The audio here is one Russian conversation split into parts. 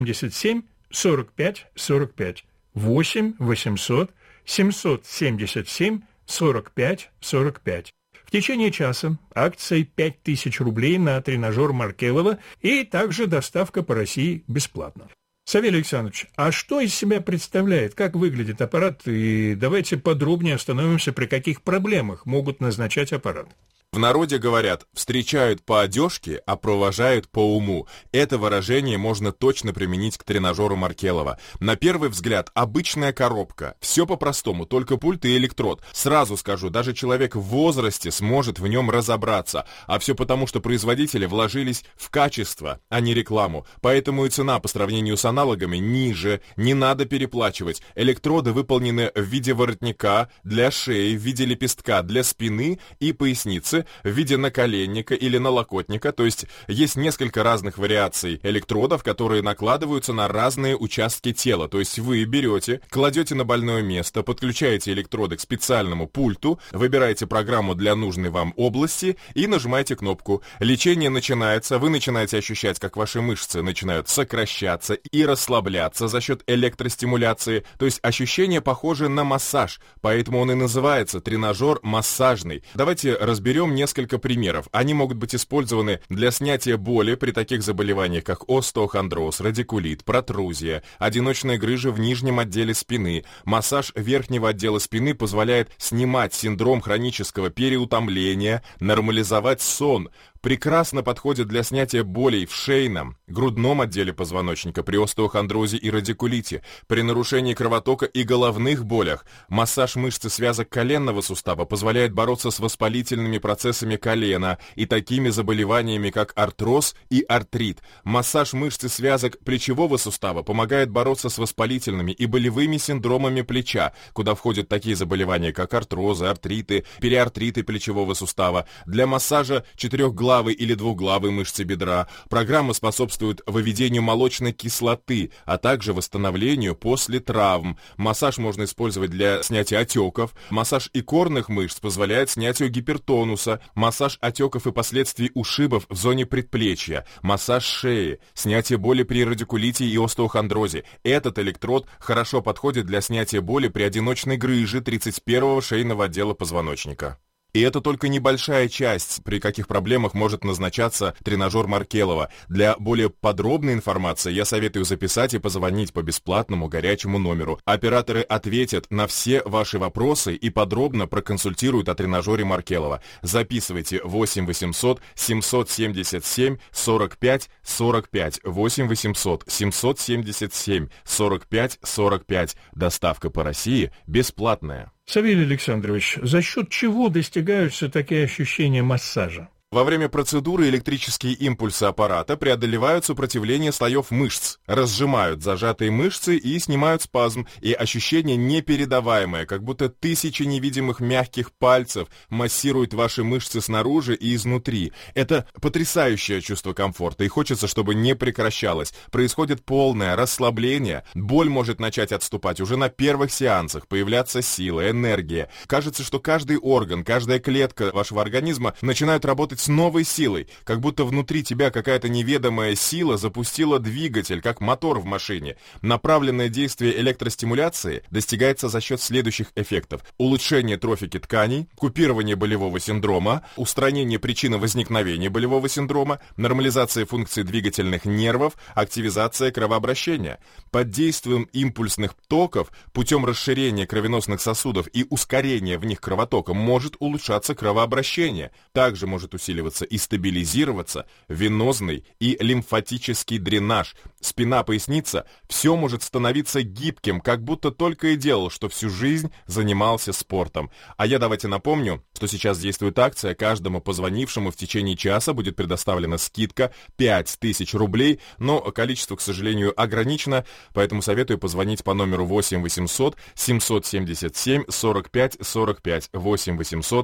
777 45 45. 8 800 777 45 45. В течение часа акция 5000 рублей на тренажер Маркелова и также доставка по России бесплатно. Савелий Александрович, а что из себя представляет, как выглядит аппарат, и давайте подробнее остановимся, при каких проблемах могут назначать аппарат. В народе говорят: встречают по одежке, а провожают по уму. Это выражение можно точно применить к тренажеру Маркелова. На первый взгляд обычная коробка. Все по-простому, только пульт и электрод. Сразу скажу, даже человек в возрасте сможет в нем разобраться. А все потому, что производители вложились в качество, а не рекламу. Поэтому и цена по сравнению с аналогами ниже. Не надо переплачивать. Электроды выполнены в виде воротника, для шеи, в виде лепестка, для спины и поясницы, в виде наколенника или налокотника, то есть есть несколько разных вариаций электродов, которые накладываются на разные участки тела, то есть вы берете, кладете на больное место, подключаете электроды к специальному пульту, выбираете программу для нужной вам области и нажимаете кнопку. Лечение начинается, вы начинаете ощущать, как ваши мышцы начинают сокращаться и расслабляться за счет электростимуляции, то есть ощущение похоже на массаж, поэтому он и называется тренажер массажный. Давайте разберем несколько примеров. Они могут быть использованы для снятия боли при таких заболеваниях, как остеохондроз, радикулит, протрузия, одиночная грыжа в нижнем отделе спины. Массаж верхнего отдела спины позволяет снимать синдром хронического переутомления, нормализовать сон. Прекрасно подходит для снятия болей в шейном, грудном отделе позвоночника при остеохондрозе и радикулите, при нарушении кровотока и головных болях. Массаж мышцы связок коленного сустава позволяет бороться с воспалительными процессами колена и такими заболеваниями, как артроз и артрит. Массаж мышцы связок плечевого сустава помогает бороться с воспалительными и болевыми синдромами плеча, куда входят такие заболевания, как артрозы, артриты, периартриты плечевого сустава. Для массажа четырехглавой или двухглавой мышцы бедра программа способствует выведению молочной кислоты, а также восстановлению после травм. Массаж можно использовать для снятия отеков. Массаж икорных мышц позволяет снятию гипертонуса. Массаж отеков и последствий ушибов в зоне предплечья. Массаж шеи. Снятие боли при радикулите и остеохондрозе. Этот электрод хорошо подходит для снятия боли при одиночной грыже 31-го шейного отдела позвоночника. И это только небольшая часть, при каких проблемах может назначаться тренажер Маркелова. Для более подробной информации я советую записать и позвонить по бесплатному горячему номеру. Операторы ответят на все ваши вопросы и подробно проконсультируют о тренажере Маркелова. Записывайте 8 800 777 45 45. 8 800 777 45 45. Доставка по России бесплатная. Савелий Александрович, за счет чего достигаются такие ощущения массажа? Во время процедуры электрические импульсы аппарата преодолевают сопротивление слоев мышц, разжимают зажатые мышцы и снимают спазм, и ощущение непередаваемое, как будто тысячи невидимых мягких пальцев массируют ваши мышцы снаружи и изнутри. Это потрясающее чувство комфорта, и хочется, чтобы не прекращалось. Происходит полное расслабление, боль может начать отступать уже на первых сеансах, появляться сила, энергия. Кажется, что каждый орган, каждая клетка вашего организма начинают работать с новой силой, как будто внутри тебя какая-то неведомая сила запустила двигатель, как мотор в машине. Направленное действие электростимуляции достигается за счет следующих эффектов: улучшение трофики тканей, купирование болевого синдрома, устранение причины возникновения болевого синдрома, нормализация функций двигательных нервов, активизация кровообращения. Под действием импульсных токов, путем расширения кровеносных сосудов и ускорения в них кровотока, может улучшаться кровообращение. Также может усиливаться и стабилизироваться венозный и лимфатический дренаж. Спина, поясница, все может становиться гибким, как будто только и делал, что всю жизнь занимался спортом. А я давайте напомню, что сейчас действует акция: каждому позвонившему в течение часа будет предоставлена скидка 5000 рублей, но количество, к сожалению, ограничено, поэтому советую позвонить по номеру 8 800 777 45 45, 8 800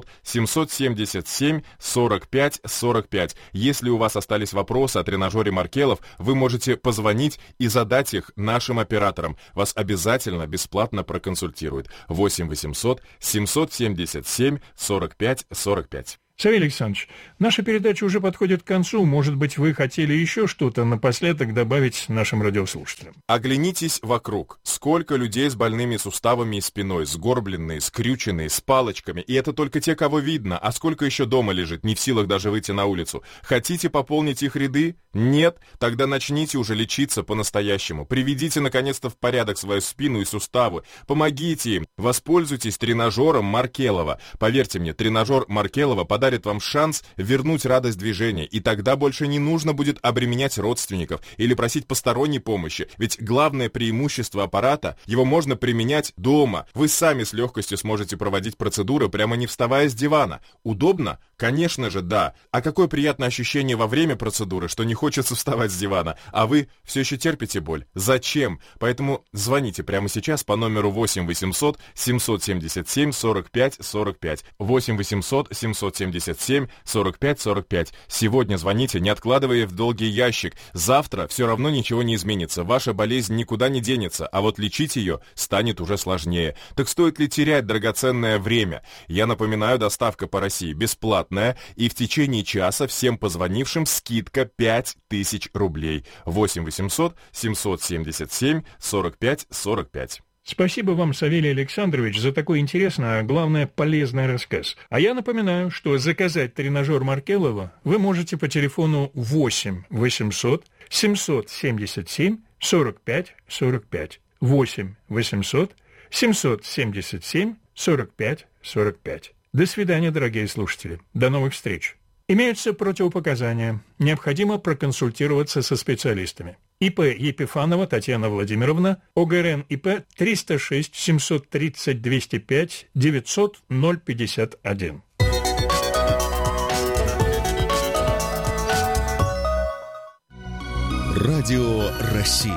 777 45 45. Если у вас остались вопросы о тренажере Маркелов, вы можете позвонить и задать их нашим операторам. Вас обязательно бесплатно проконсультируют. 8 800 777 45 45. Савелий Александрович, наша передача уже подходит к концу. Может быть, вы хотели еще что-то напоследок добавить нашим радиослушателям? Оглянитесь вокруг. Сколько людей с больными суставами и спиной, сгорбленные, скрюченные, с палочками. И это только те, кого видно. А сколько еще дома лежит, не в силах даже выйти на улицу. Хотите пополнить их ряды? Нет? Тогда начните уже лечиться по-настоящему. Приведите, наконец-то, в порядок свою спину и суставы. Помогите им. Воспользуйтесь тренажером Маркелова. Поверьте мне, тренажер Маркелова подарит вам шанс вернуть радость движения, и тогда больше не нужно будет обременять родственников или просить посторонней помощи, ведь главное преимущество аппарата — его можно применять дома. Вы сами с легкостью сможете проводить процедуры, прямо не вставая с дивана. Удобно? Конечно же, да. А какое приятное ощущение во время процедуры, что не хочется вставать с дивана, а вы все еще терпите боль. Зачем? Поэтому звоните прямо сейчас по номеру 8 800 777 45 45. 8 800 777 45 45. Сегодня звоните, не откладывая в долгий ящик. Завтра все равно ничего не изменится. Ваша болезнь никуда не денется, а вот лечить ее станет уже сложнее. Так стоит ли терять драгоценное время? Я напоминаю, доставка по России бесплатная, и в течение часа всем позвонившим скидка 5000 рублей. 8 800 777 45 45. Спасибо вам, Савелий Александрович, за такой интересный, а главное, полезный рассказ. А я напоминаю, что заказать тренажер Маркелова вы можете по телефону 8 800 777 45 45. 8 800 777 45 45. До свидания, дорогие слушатели. До новых встреч. Имеются противопоказания. Необходимо проконсультироваться со специалистами. ИП Епифанова Татьяна Владимировна, ОГРН ИП 306 730 205 900 051. Радио России.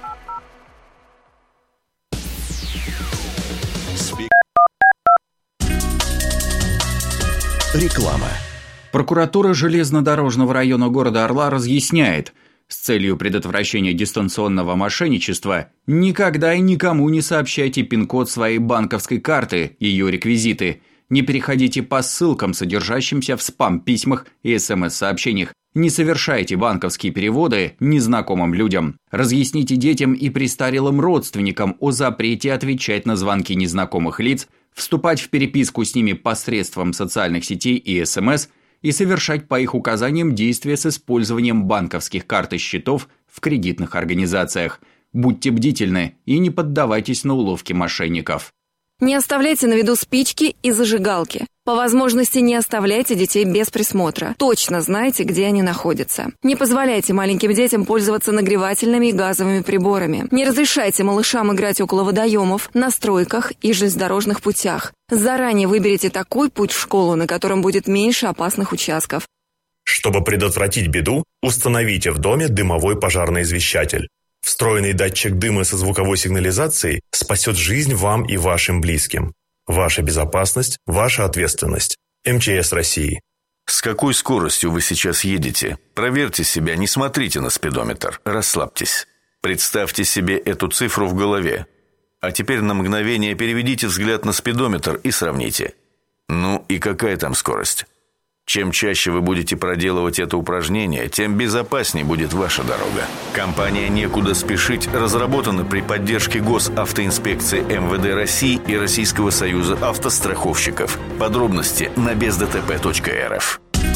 Реклама. Прокуратура железнодорожного района города Орла разъясняет, с целью предотвращения дистанционного мошенничества никогда и никому не сообщайте пин-код своей банковской карты, ее реквизиты. Не переходите по ссылкам, содержащимся в спам-письмах и СМС-сообщениях. Не совершайте банковские переводы незнакомым людям. Разъясните детям и престарелым родственникам о запрете отвечать на звонки незнакомых лиц, вступать в переписку с ними посредством социальных сетей и СМС и совершать по их указаниям действия с использованием банковских карт и счетов в кредитных организациях. Будьте бдительны и не поддавайтесь на уловки мошенников. Не оставляйте на виду спички и зажигалки. По возможности не оставляйте детей без присмотра. Точно знайте, где они находятся. Не позволяйте маленьким детям пользоваться нагревательными и газовыми приборами. Не разрешайте малышам играть около водоемов, на стройках и железнодорожных путях. Заранее выберите такой путь в школу, на котором будет меньше опасных участков. Чтобы предотвратить беду, установите в доме дымовой пожарный извещатель. Встроенный датчик дыма со звуковой сигнализацией спасет жизнь вам и вашим близким. Ваша безопасность – ваша ответственность. МЧС России. С какой скоростью вы сейчас едете? Проверьте себя, не смотрите на спидометр, расслабьтесь. Представьте себе эту цифру в голове. А теперь на мгновение переведите взгляд на спидометр и сравните. Ну и какая там скорость? Чем чаще вы будете проделывать это упражнение, тем безопаснее будет ваша дорога. Компания «Некуда спешить» разработана при поддержке Госавтоинспекции МВД России и Российского союза автостраховщиков. Подробности на бездтп.рф.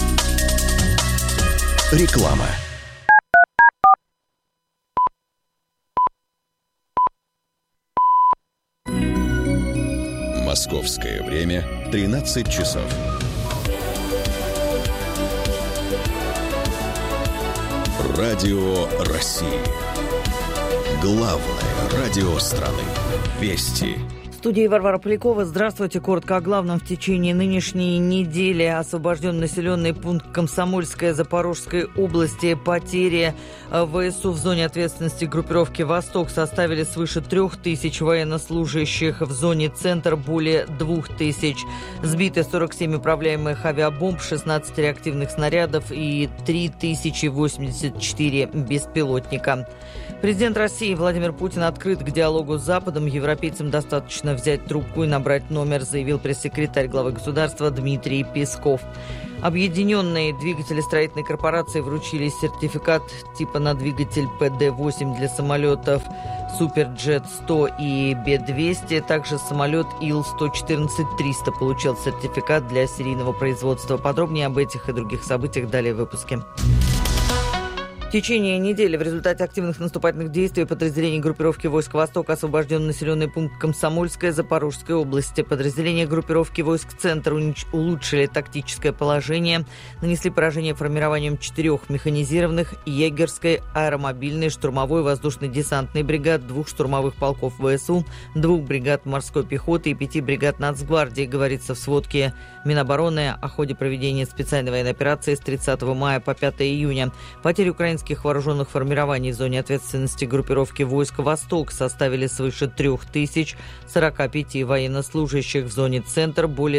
Реклама. Московское время 13 часов. Радио России. Главное радио страны. Вести. В студии Варвара Полякова. Здравствуйте. Коротко о главном. В течение нынешней недели освобожден населенный пункт Комсомольская Запорожской области. Потери ВСУ в зоне ответственности группировки «Восток» составили свыше 3000 военнослужащих. В зоне «Центр» более 2000. Сбиты 47 управляемых авиабомб, 16 реактивных снарядов и 3084 беспилотника. Президент России Владимир Путин открыт к диалогу с Западом. Европейцам достаточно взять трубку и набрать номер, заявил пресс-секретарь главы государства Дмитрий Песков. Объединенные двигатели строительной корпорации вручили сертификат типа на двигатель ПД-8 для самолетов Суперджет-100 и Б-200. Также самолет Ил-114-300 получил сертификат для серийного производства. Подробнее об этих и других событиях далее в выпуске. В течение недели в результате активных наступательных действий подразделений группировки войск «Восток» освобожден населенный пункт Комсомольская Запорожской области. Подразделения группировки войск «Центр» улучшили тактическое положение, нанесли поражение формированием 4 механизированных, егерской, аэромобильной, штурмовой, воздушно-десантной бригад, 2 штурмовых полков ВСУ, 2 бригад морской пехоты и 5 бригад Нацгвардии, говорится в сводке Минобороны о ходе проведения специальной военной операции с 30 мая по 5 июня. Потери украинских вооруженных формирований в зоне ответственности группировки войск «Восток» составили свыше 3045 военнослужащих, в зоне «Центр» более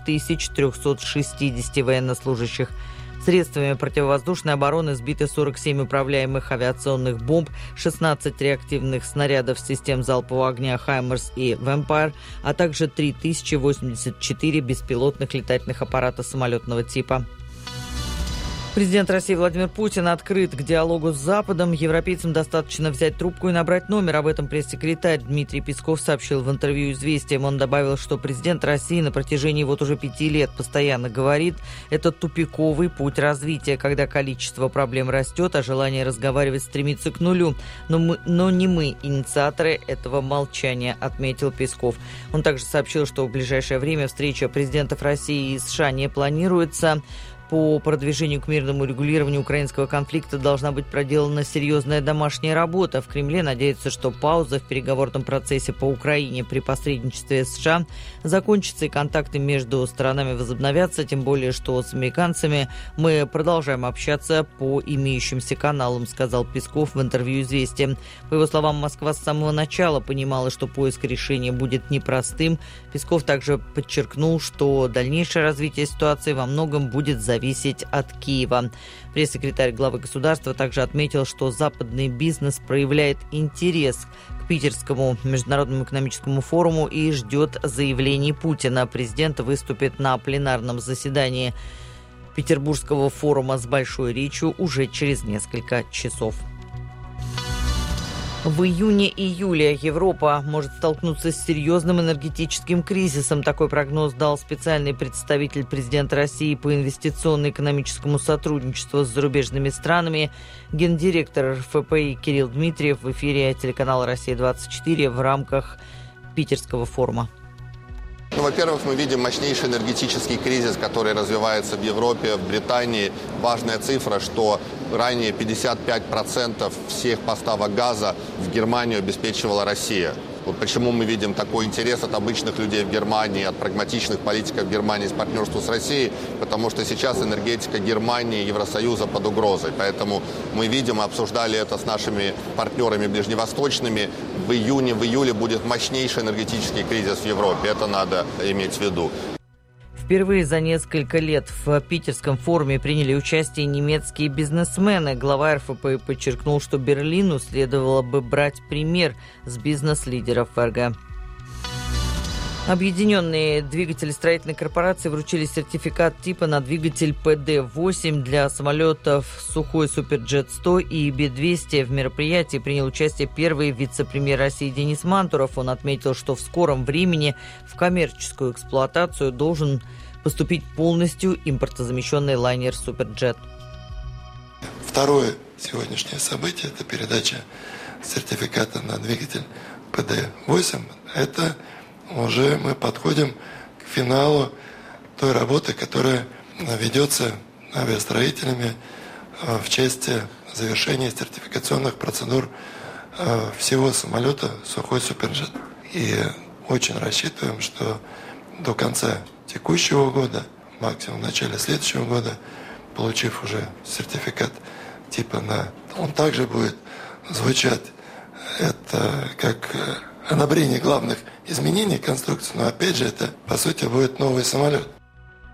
2360 военнослужащих. Средствами противовоздушной обороны сбиты 47 управляемых авиационных бомб, 16 реактивных снарядов систем залпового огня «Хаймерс» и «Вэмпайр», а также 3084 беспилотных летательных аппарата самолетного типа. Президент России Владимир Путин открыт к диалогу с Западом. Европейцам достаточно взять трубку и набрать номер. Об этом пресс-секретарь Дмитрий Песков сообщил в интервью «Известиям». Он добавил, что президент России на протяжении уже 5 лет постоянно говорит, это тупиковый путь развития, когда количество проблем растет, а желание разговаривать стремится к нулю. Но не мы инициаторы этого молчания, отметил Песков. Он также сообщил, что в ближайшее время встреча президентов России и США не планируется. По продвижению к мирному регулированию украинского конфликта должна быть проделана серьезная домашняя работа. В Кремле надеются, что пауза в переговорном процессе по Украине при посредничестве США закончится и контакты между сторонами возобновятся, тем более, что с американцами мы продолжаем общаться по имеющимся каналам, сказал Песков в интервью «Известиям». По его словам, Москва с самого начала понимала, что поиск решения будет непростым. Песков также подчеркнул, что дальнейшее развитие ситуации во многом будет зависеть от Киева. Пресс-секретарь главы государства также отметил, что западный бизнес проявляет интерес к Питерскому международному экономическому форуму и ждет заявлений Путина. Президент выступит на пленарном заседании Петербургского форума с большой речью уже через несколько часов. В июне-июле Европа может столкнуться с серьезным энергетическим кризисом. Такой прогноз дал специальный представитель президента России по инвестиционно-экономическому сотрудничеству с зарубежными странами, гендиректор РФПИ Кирилл Дмитриев в эфире телеканала «Россия-24» в рамках Питерского форума. Во-первых, мы видим мощнейший энергетический кризис, который развивается в Европе, в Британии. Важная цифра, что ранее 55% всех поставок газа в Германию обеспечивала Россия. Вот почему мы видим такой интерес от обычных людей в Германии, от прагматичных политиков Германии с партнерству с Россией, потому что сейчас энергетика Германии и Евросоюза под угрозой. Поэтому мы видим, обсуждали это с нашими партнерами ближневосточными. В июне-июле будет мощнейший энергетический кризис в Европе. Это надо иметь в виду. Впервые за несколько лет в Питерском форуме приняли участие немецкие бизнесмены. Глава РФП подчеркнул, что Берлину следовало бы брать пример с бизнес-лидеров ФРГ. Объединенные двигатели строительной корпорации вручили сертификат типа на двигатель ПД-8 для самолетов Сухой Суперджет-100 и Б-200. В мероприятии принял участие первый вице-премьер России Денис Мантуров. Он отметил, что в скором времени в коммерческую эксплуатацию должен поступить полностью импортозамещенный лайнер «Суперджет». Второе сегодняшнее событие – это передача сертификата на двигатель ПД-8. Это уже мы подходим к финалу той работы, которая ведется авиастроителями в части завершения сертификационных процедур всего самолета «Сухой Суперджет». И очень рассчитываем, что до конца текущего года, максимум в начале следующего года, получив уже сертификат типа на... Он также будет звучать, это как одобрение главных изменений конструкции, но опять же это, по сути, будет новый самолет.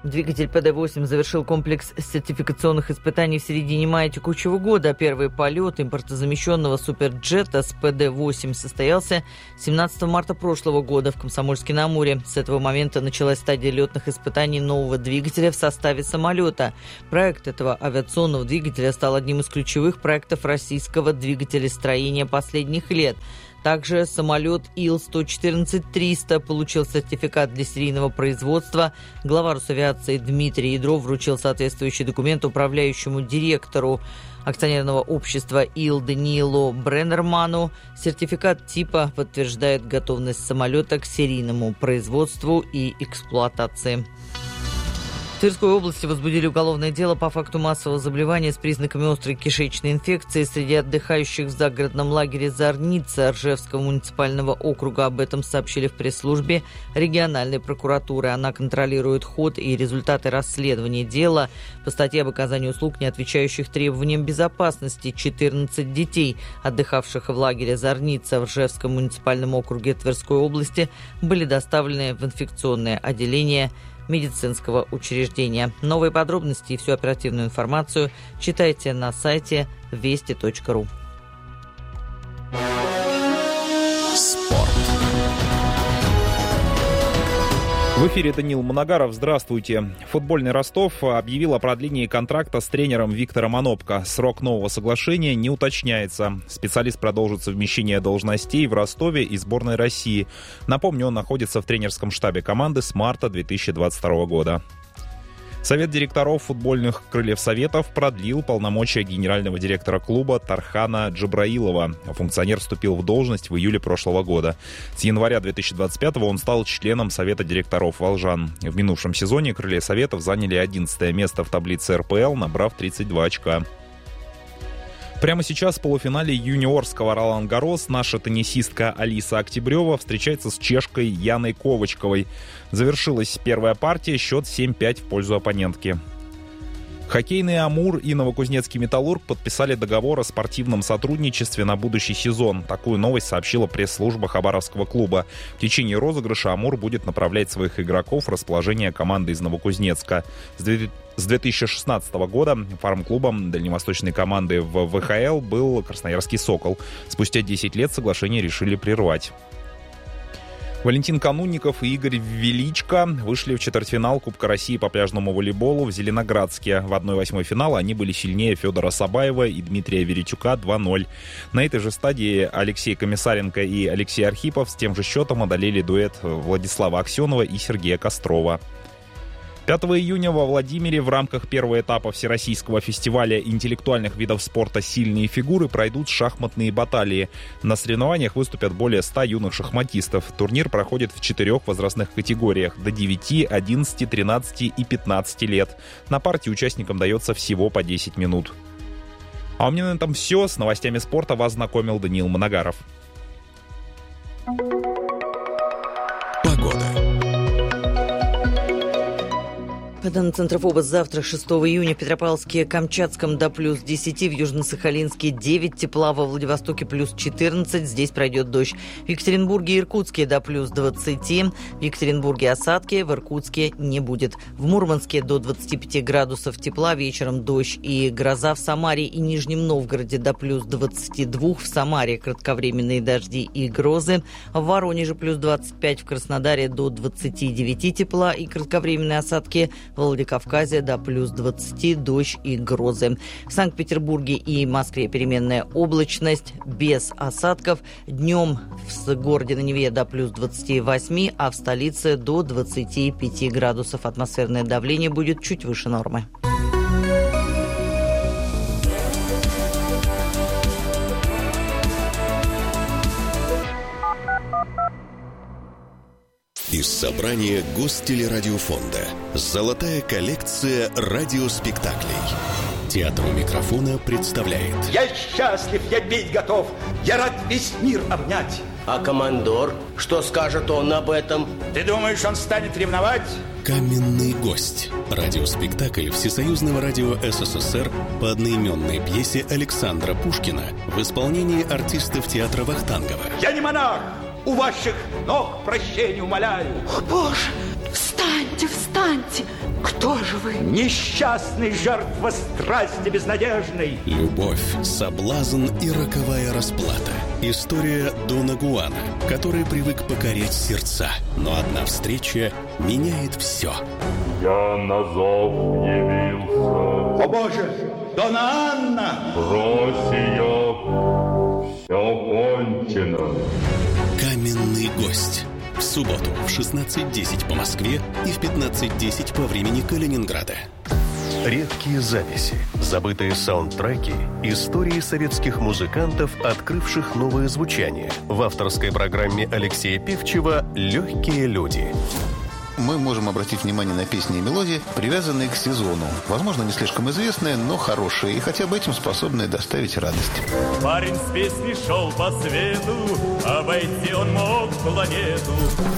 Двигатель ПД-8 завершил комплекс сертификационных испытаний в середине мая текущего года. Первый полет импортозамещенного суперджета с ПД-8 состоялся 17 марта прошлого года в Комсомольске-на-Амуре. С этого момента началась стадия летных испытаний нового двигателя в составе самолета. Проект этого авиационного двигателя стал одним из ключевых проектов российского двигателестроения последних лет. Также самолет Ил-114-300 получил сертификат для серийного производства. Глава Росавиации Дмитрий Ядров вручил соответствующий документ управляющему директору акционерного общества Ил Даниилу Бреннерману. Сертификат типа подтверждает готовность самолета к серийному производству и эксплуатации. В Тверской области возбудили уголовное дело по факту массового заболевания с признаками острой кишечной инфекции среди отдыхающих в загородном лагере Зорница Ржевского муниципального округа. Об этом сообщили в пресс-службе региональной прокуратуры. Она контролирует ход и результаты расследования дела по статье об оказании услуг, не отвечающих требованиям безопасности. 14 детей, отдыхавших в лагере Зорница в Ржевском муниципальном округе Тверской области, были доставлены в инфекционное отделение медицинского учреждения. Новые подробности и всю оперативную информацию читайте на сайте вести.ру. Спорт. В эфире Даниил Моногаров. Здравствуйте. Футбольный Ростов объявил о продлении контракта с тренером Виктором Анопко. Срок нового соглашения не уточняется. Специалист продолжит совмещение должностей в Ростове и сборной России. Напомню, он находится в тренерском штабе команды с марта 2022 года. Совет директоров футбольных «Крыльев Советов» продлил полномочия генерального директора клуба Тархана Джабраилова. Функционер вступил в должность в июле прошлого года. С января 2025-го он стал членом Совета директоров «Волжан». В минувшем сезоне «Крылья Советов» заняли 11 место в таблице РПЛ, набрав 32 очка. Прямо сейчас в полуфинале юниорского Ролан-Гаррос наша теннисистка Алиса Октябрева встречается с чешкой Яной Ковачковой. Завершилась первая партия, счет 7-5 в пользу оппонентки. Хоккейный «Амур» и новокузнецкий «Металлург» подписали договор о спортивном сотрудничестве на будущий сезон. Такую новость сообщила пресс-служба Хабаровского клуба. В течение розыгрыша «Амур» будет направлять своих игроков в расположение команды из Новокузнецка. С 2016 года фарм-клубом дальневосточной команды в ВХЛ был Красноярский «Сокол». Спустя 10 лет соглашение решили прервать. Валентин Канунников и Игорь Величко вышли в четвертьфинал Кубка России по пляжному волейболу в Зеленоградске. В 1/8 финала они были сильнее Федора Сабаева и Дмитрия Веретюка 2-0. На этой же стадии Алексей Комиссаренко и Алексей Архипов с тем же счетом одолели дуэт Владислава Аксенова и Сергея Кострова. 5 июня во Владимире в рамках первого этапа Всероссийского фестиваля интеллектуальных видов спорта «Сильные фигуры» пройдут шахматные баталии. На соревнованиях выступят более 100 юных шахматистов. Турнир проходит в 4 возрастных категориях – до 9, 11, 13 и 15 лет. На партии участникам дается всего по 10 минут. А у меня на этом все. С новостями спорта вас знакомил Даниил Моногаров. Погода. По данным Центра ФОБОС, завтра, 6 июня, в Петропавловске, Камчатском до плюс 10, в Южно-Сахалинске 9 тепла, во Владивостоке плюс 14, здесь пройдет дождь. В Екатеринбурге и Иркутске до плюс 20, в Екатеринбурге осадки, в Иркутске не будет. В Мурманске до 25 градусов тепла, вечером дождь и гроза. В Самаре и Нижнем Новгороде до плюс 22, в Самаре кратковременные дожди и грозы. В Воронеже плюс 25, в Краснодаре до 29 тепла и кратковременные осадки. В Владикавказе до плюс 20, дождь и грозы. В Санкт-Петербурге и Москве переменная облачность, без осадков. Днем в городе на Неве до плюс 28, а в столице до 25 градусов. Атмосферное давление будет чуть выше нормы. Из собрания Гостелерадиофонда «Золотая коллекция радиоспектаклей». Театр у микрофона представляет. Я счастлив, я бить готов, я рад весь мир обнять. А командор, что скажет он об этом? Ты думаешь, он станет ревновать? «Каменный гость». Радиоспектакль Всесоюзного радио СССР по одноименной пьесе Александра Пушкина в исполнении артистов театра Вахтангова. Я не монарх, у ваших ног прощения умоляю. О, Боже, Встаньте, встаньте! Кто же вы? Несчастный, жертва страсти безнадежной. Любовь, соблазн и роковая расплата. История Дона Гуана, который привык покорять сердца. Но одна встреча меняет все. Я на зов явился. О боже, Дона Анна! Брось ее, все кончено. Каменный гость. В субботу в 16:10 по Москве и в 15:10 по времени Калининграда. Редкие записи, забытые саундтреки, истории советских музыкантов, открывших новое звучание. В авторской программе Алексея Певчева «Легкие люди». Мы можем обратить внимание на песни и мелодии, привязанные к сезону. Возможно, не слишком известные, но хорошие, и хотя бы этим способные доставить радость. Парень с песней шел по свету, обойти он мог планету.